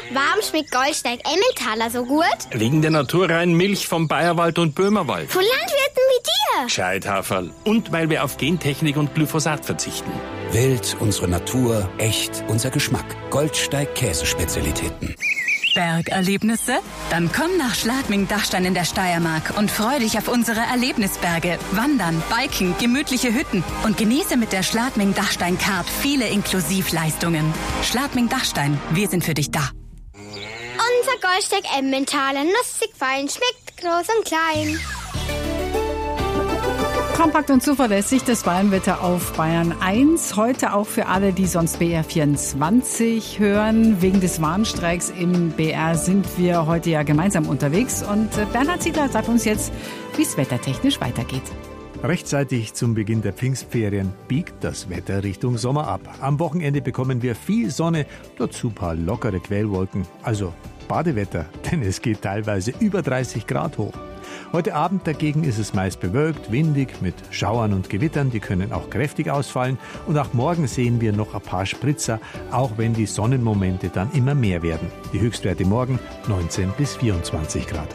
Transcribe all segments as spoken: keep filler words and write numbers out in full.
Warum schmeckt Goldsteig Emmentaler so gut? Wegen der naturreinen Milch vom Bayerwald und Böhmerwald. Von Landwirten wie dir. Gescheithaferl. Und weil wir auf Gentechnik und Glyphosat verzichten. Wild, unsere Natur, echt, unser Geschmack. Goldsteig Käsespezialitäten. Bergerlebnisse? Dann komm nach Schladming-Dachstein in der Steiermark und freu dich auf unsere Erlebnisberge. Wandern, Biken, gemütliche Hütten und genieße mit der Schladming-Dachstein-Card viele Inklusivleistungen. Schladming-Dachstein, wir sind für dich da. Unser Goldsteig Emmentaler, nussig fein, schmeckt groß und klein. Kompakt und zuverlässig das Bayernwetter auf Bayern eins. Heute auch für alle, die sonst B R vierundzwanzig hören. Wegen des Warnstreiks im B R sind wir heute ja gemeinsam unterwegs. Und Bernhard Ziegler sagt uns jetzt, wie es wettertechnisch weitergeht. Rechtzeitig zum Beginn der Pfingstferien biegt das Wetter Richtung Sommer ab. Am Wochenende bekommen wir viel Sonne, dazu ein paar lockere Quellwolken. Also Badewetter, denn es geht teilweise über dreißig Grad hoch. Heute Abend dagegen ist es meist bewölkt, windig mit Schauern und Gewittern, die können auch kräftig ausfallen. Und auch morgen sehen wir noch ein paar Spritzer, auch wenn die Sonnenmomente dann immer mehr werden. Die Höchstwerte morgen neunzehn bis vierundzwanzig Grad.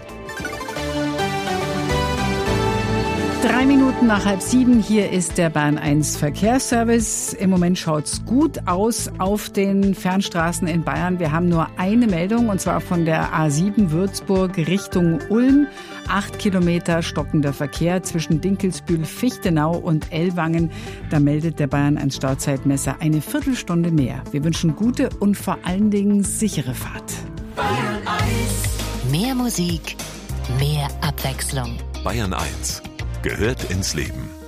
Drei Minuten nach halb sieben, hier ist der Bayern eins Verkehrsservice. Im Moment schaut's gut aus auf den Fernstraßen in Bayern. Wir haben nur eine Meldung, und zwar von der A sieben Würzburg Richtung Ulm. Acht Kilometer stockender Verkehr zwischen Dinkelsbühl, Fichtenau und Ellwangen. Da meldet der Bayern eins Stauzeitmesser eine Viertelstunde mehr. Wir wünschen gute und vor allen Dingen sichere Fahrt. Bayern eins. Mehr Musik, mehr Abwechslung. Bayern eins gehört ins Leben.